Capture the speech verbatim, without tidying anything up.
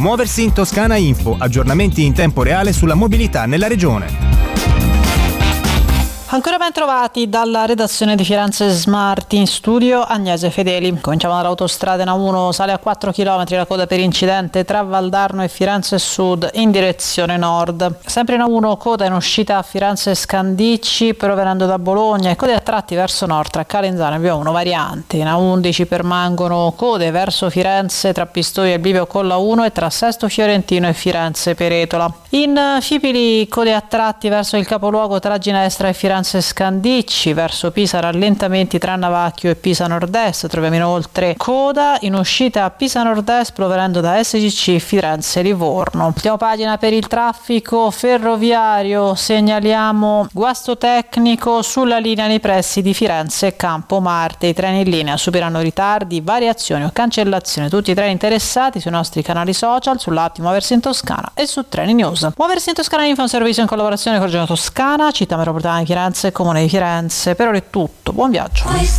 Muoversi in Toscana Info, aggiornamenti in tempo reale sulla mobilità nella regione. Ancora ben trovati dalla redazione di Firenze Smart, in studio Agnese Fedeli. Cominciamo dall'autostrada N A uno, sale a quattro chilometri la coda per incidente tra Valdarno e Firenze Sud in direzione nord. Sempre in A uno, coda in uscita a Firenze Scandicci provenendo da Bologna e code a tratti verso nord tra Calenzano e Via uno variante. In A undici permangono code verso Firenze tra Pistoia e Bivio con la uno e tra Sesto Fiorentino e Firenze Peretola. In Fipili code a tratti verso il capoluogo tra Ginestra e Firenze Scandicci, verso Pisa rallentamenti tra Navacchio e Pisa Nord-Est. Troviamo inoltre coda in uscita a Pisa Nord-Est provenendo da S G C Firenze Livorno. Ultima pagina per il traffico ferroviario, segnaliamo guasto tecnico sulla linea nei pressi di Firenze e Campomarte. I treni in linea superano ritardi, variazioni o cancellazioni. Tutti i treni interessati sui nostri canali social, sull'app Muoversi in Toscana e su Treni News. Muoversi in Toscana Info è un servizio in collaborazione con Regione Toscana, Città Metropolitana di Firenze e Comune di Firenze. Per ora è tutto, buon viaggio.